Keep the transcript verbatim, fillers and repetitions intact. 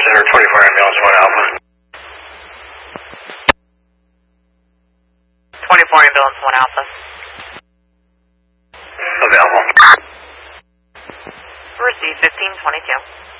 Center, twenty-four ambulance, one Alpha. twenty-four ambulance, one Alpha. Available. Receive fifteen twenty-two.